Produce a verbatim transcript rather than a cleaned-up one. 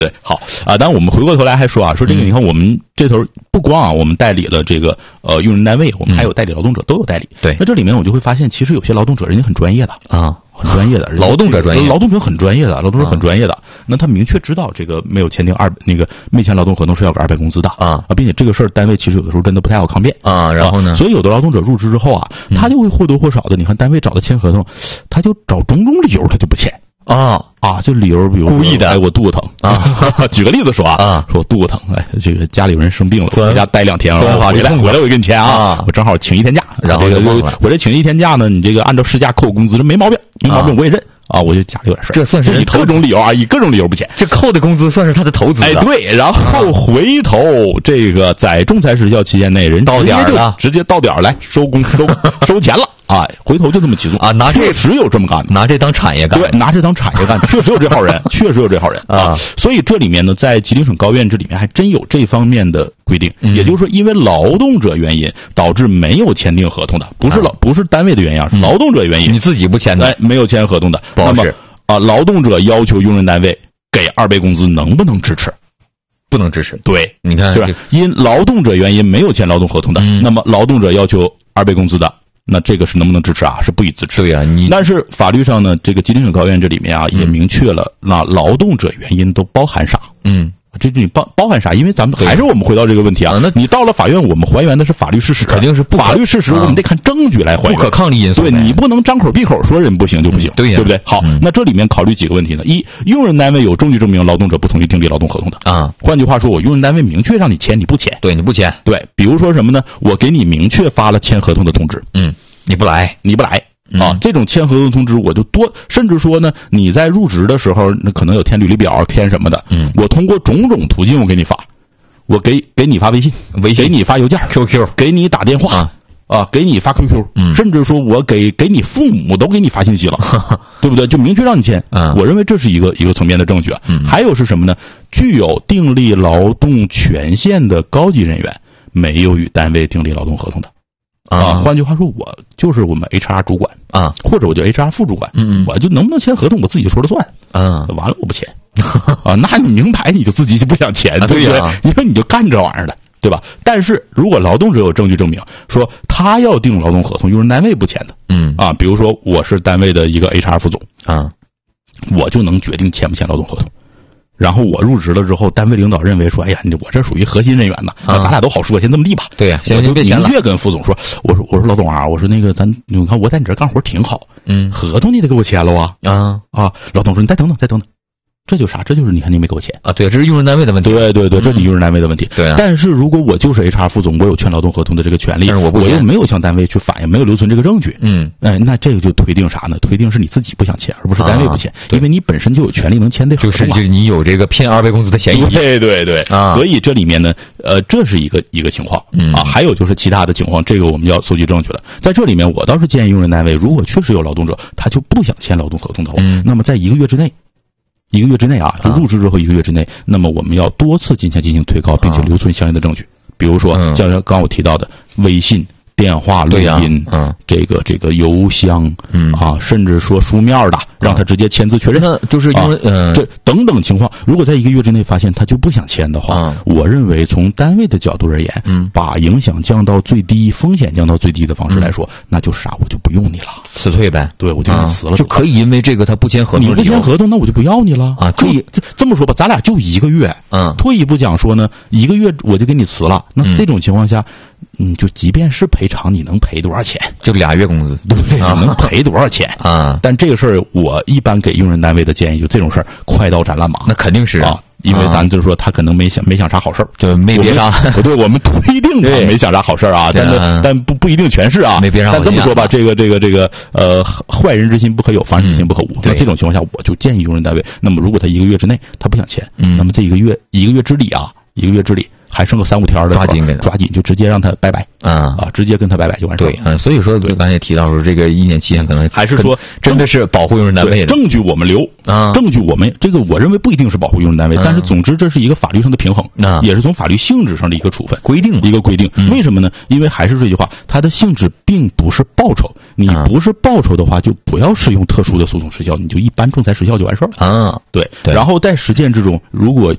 对，好啊。当然我们回过头来还说啊，说这个你看我们这头不光啊，我们代理了这个呃用人单位，我们还有代理劳动者，都有代理。 对， 那这里面我就会发现，其实有些劳动者人家很专业的啊， 很专业的， 劳动者专业， 劳动者很专业的，劳动者很专业的。那他明确知道这个没有签订二那个没签劳动合同是要给二百工资的啊啊，并且这个事儿单位其实有的时候真的不太好抗辩啊。然后呢， 所以有的劳动者入职之后啊，他就会或多或少的，你看单位找他签合同，他就找种种理由他就不签。 啊啊，就理由，比如故意的， 哎，我肚子疼啊。举个例子说啊，啊说我肚子疼，哎，这个家里有人生病了，我回家待两天， 回来回来我给你签啊，我正好请一天假， 然后这个我这请一天假呢，你这个按照事假扣工资，这没毛病，没毛病我也认啊，我就家里有点事， 这算是以各种理由啊，以各种理由不签， 这扣的工资算是他的投资， 哎，对，然后回头这个在仲裁时效期间内，人到点了， 直接到点来收工收收钱了。啊，回头就这么起诉啊！拿确实有这么干的， 拿这当产业干， 对，拿这当产业干，确实有这号人，确实有这号人啊。所以这里面呢，在吉林省高院这里面还真有这方面的规定， 嗯、 也就是说，因为劳动者原因导致没有签订合同的，不是劳、啊、不是单位的原因，是劳动者原因， 你自己不签的， 哎，没有签合同的， 不好使啊。劳动者要求用人单位给二倍工资，能不能支持？ 不能支持。 对， 你看， 是吧？因劳动者原因没有签劳动合同的， 嗯、 那么劳动者要求二倍工资的。那这个是能不能支持啊？是不予支持。 对呀、啊，你但是法律上呢，这个吉林省高院这里面啊，也明确了，那劳动者原因都包含啥？ 嗯， 这你包包含啥？因为咱们还是我们回到这个问题啊， 那你到了法院，我们还原的是法律事实， 肯定是不法律事实，我们得看证据来还原， 不可抗力因素。 对，你不能张口闭口说人不行就不行， 嗯、对呀、 啊，对不对？好， 嗯、 那这里面考虑几个问题呢？一，用人单位有证据证明劳动者不同意订立劳动合同的啊。 换句话说，我用人单位明确让你签，你不签， 对，你不签， 对，比如说什么呢？我给你明确发了签合同的通知， 嗯。你不来， 你不来啊！这种签合同通知，我就多，甚至说呢，你在入职的时候，那可能有填履历表、填什么的， 嗯， 我通过种种途径，我给你发，我给给你发微信， 微信给你发邮件 ，Q Q， 给你打电话啊， 啊，给你发 Q Q， 嗯， 甚至说我给给你父母都给你发信息了，对不对？就明确让你签， 嗯， 我认为这是一个一个层面的证据啊。 嗯， 还有是什么呢？具有订立劳动权限的高级人员没有与单位订立劳动合同的。啊，换句话说，我就是我们 H R 主管啊， 或者我就 H R 副主管， 嗯， 我就能不能签合同，我自己说了算， 嗯， 完了我不签，啊，那你明白你就自己就不想签， 啊、 对不对呀、啊？ 因为你就干这玩意儿的，对吧？但是如果劳动者有证据证明说他要订劳动合同，用人单位不签的， 嗯， 啊，比如说我是单位的一个 H R 副总啊， 我就能决定签不签劳动合同。然后我入职了之后，单位领导认为说，哎呀，你我这属于核心人员呢，那咱俩都好说，先这么地吧。 对呀、啊， 我就明确跟副总说，我说我说老总啊，我说那个咱你看我在你这干活挺好， 嗯， 合同你得给我签了啊啊啊！老总说你再等等再等等，这就啥？这就是你看你没给我签啊！对，这是用人单位的问题。 对对对，这是你用人单位的问题。 对、啊。 但是如果我就是 H R 副总，我有签劳动合同的这个权利， 但是我不我又没有向单位去反映，没有留存这个证据， 嗯， 哎，那这个就推定啥呢？推定是你自己不想签，而不是单位不签， 啊、 因为你本身就有权利能签这合同、啊。 就是就是你有这个骗二倍工资的嫌疑。 对对对啊， 所以这里面呢，呃，这是一个一个情况、 嗯、 啊，还有就是其他的情况，这个我们要搜集证据了。在这里面，我倒是建议用人单位，如果确实有劳动者他就不想签劳动合同的话， 嗯、 那么在一个月之内。一个月之内啊，就入职之后一个月之内，啊、那么我们要多次进行进行推告，并且留存相应的证据，比如说像刚刚我提到的微信、电话录音， 嗯、啊， 这个这个邮箱， 嗯啊，甚至说书面的，让他直接签字确认， 那就是因为嗯， 这等等情况，如果在一个月之内发现他就不想签的话， 啊、 我认为从单位的角度而言， 嗯， 把影响降到最低、风险降到最低的方式来说， 嗯、 那就是啥，我就不用你了， 辞退呗， 对，我就给你辞了、 啊，就可以因为这个他不签合同， 你不签合同，那我就不要你了啊，可以这这么说吧，咱俩就一个月， 嗯， 退一步讲说呢，一个月我就给你辞了，那这种情况下。嗯，就即便是赔偿，你能赔多少钱？ 就俩月工资， 对，啊、能赔多少钱啊？ 但这个事儿，我一般给用人单位的建议，就这种事儿，快刀斩乱麻。 那肯定是啊，因为咱就是说，他可能没想没想啥好事儿， 就没憋啥。 不对，我们推定他没想啥好事儿啊，但是但不不一定全是啊， 没憋啥。 但这么说吧，这个这个这个呃，坏人之心不可有，防人之心不可无。那这种情况下，我就建议用人单位，那么如果他一个月之内他不想签， 嗯， 那么这一个月一个月之里啊，一个月之里。还剩个三五天的， 抓紧给他抓紧，就直接让他拜拜啊啊，直接跟他拜拜就完事了。对，嗯，所以说就刚才也提到说，这个一年期限可能还是说真的是保护用人单位的证据我们留啊， 证据我们这个我认为不一定是保护用人单位，但是总之这是一个法律上的平衡， 啊， 也是从法律性质上的一个处分规定一个规定。为什么呢？因为还是这句话，它的性质并不是报酬，你不是报酬的话，就不要使用特殊的诉讼时效，你就一般仲裁时效就完事儿了啊。 对，然后在实践之中，如果